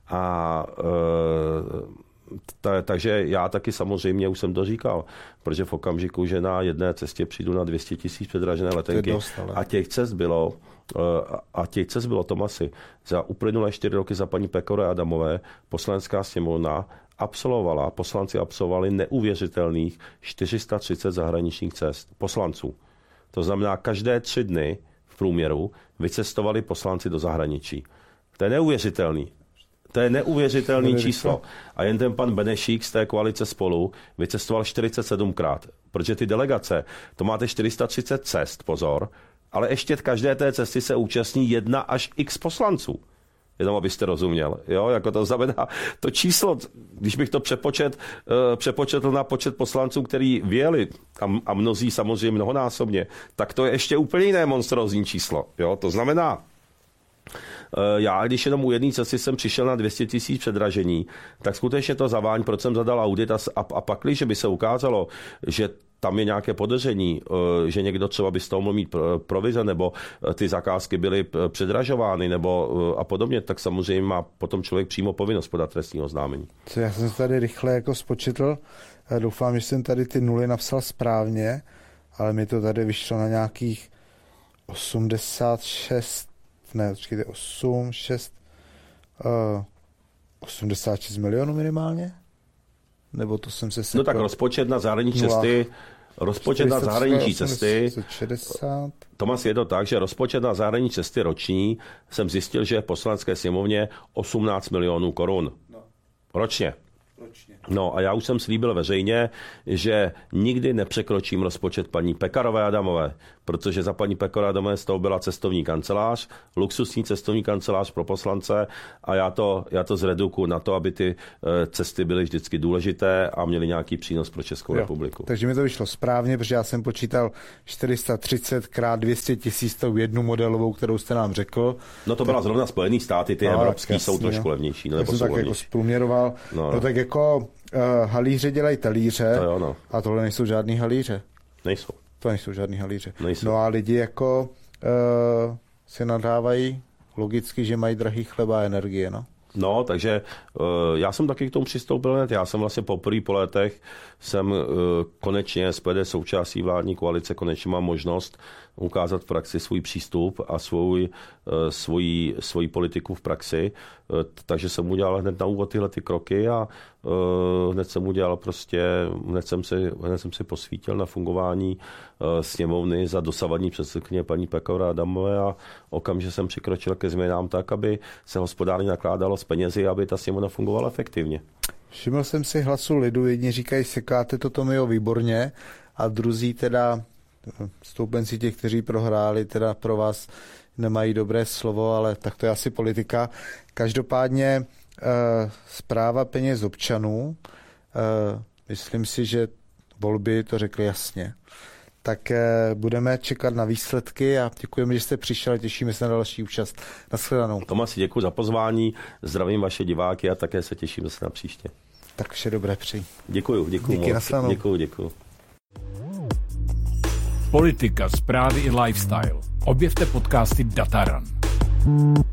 Takže já taky samozřejmě už jsem to říkal, protože v okamžiku, že na jedné cestě přijdu na 200 000 předražené letenky a těch cest bylo, Tomasi, za uplynulé 4 roky za paní Pekore Adamové Poslanecká sněmovna poslanci absolvovali neuvěřitelných 430 zahraničních cest poslanců. To znamená, každé 3 dny v průměru vycestovali poslanci do zahraničí. To je neuvěřitelný. To je neuvěřitelný číslo. A jen ten pan Benešík z té koalice Spolu vycestoval 47krát. Protože ty delegace, to máte 430 cest, pozor, ale ještě každé té cesty se účastní 1 až x poslanců. Jenom abyste rozuměl. Jo? Jako to znamená, to číslo, když bych to přepočetl na počet poslanců, který vyjeli, a mnozí samozřejmě mnohonásobně, tak to je ještě úplně jiné monstrózní číslo. Jo? To znamená, já, když jenom u jedné cesty jsem přišel na 200 000 předražení, tak skutečně to zavání, proč jsem zadal audit a pak, když by se ukázalo, že tam je nějaké podezření, že někdo třeba by z toho mohl mít provize, nebo ty zakázky byly předražovány, nebo a podobně, tak samozřejmě má potom člověk přímo povinnost podat trestní oznámení. Já jsem se tady rychle jako spočetl, doufám, že jsem tady ty nuly napsal správně, ale mi to tady vyšlo na nějakých 86 milionů minimálně? Nebo to jsem se sekl? No tak rozpočet na zahraniční cesty, Tomas, je to tak, že rozpočet na zahraniční cesty roční jsem zjistil, že v Poslanecké sněmovně 18 milionů korun. Ročně. No a já už jsem slíbil veřejně, že nikdy nepřekročím rozpočet paní Pekarové Adamové, protože za paní Pekarové Adamové z toho byla cestovní kancelář, luxusní cestovní kancelář pro poslance a já to zredukuju na to, aby ty cesty byly vždycky důležité a měly nějaký přínos pro Českou republiku. Takže mi to vyšlo správně, protože já jsem počítal 430 krát 200 000 tou jednu modelovou, kterou jste nám řekl. No to byla zrovna Spojené státy, ty evropský jsou trošku levnější. No, jsem tak jako zprůměroval. No tak jako halíře dělají talíře a tohle nejsou žádný halíře. Nejsou. To nejsou žádný halíře. No a lidi jako si nadávají logicky, že mají drahý chleba a energie, no. No, takže já jsem taky k tomu přistoupil. Já jsem vlastně po letech jsem konečně SPD součástí vládní koalice, konečně mám možnost ukázat v praxi svůj přístup a svoji politiku v praxi. Takže jsem udělal hned na úvod tyhle ty kroky a hned jsem si posvítil na fungování sněmovny za dosavadní předsedkyně paní Pekarové Adamové a okamžitě jsem přikročil ke změnám tak, aby se hospodárně nakládalo s penězi, aby ta sněmovna fungovala efektivně. Všiml jsem si hlasu lidu, jedni říkají, sekáte to Tomio výborně a druzí teda stoupenci těch, kteří prohráli, teda pro vás nemají dobré slovo, ale tak to je asi politika. Každopádně správa peněz občanů, myslím si, že volby to řekly jasně. Tak budeme čekat na výsledky a děkujeme, že jste přišel a těšíme se na další účast. Nashledanou. Tomasi, děkuji za pozvání, zdravím vaše diváky a také se těším zase na příště. Tak vše dobré přeji. Děkuji. Díky, nashledanou. Děkuji. Politika, zprávy i lifestyle. Objevte podcasty Dataran.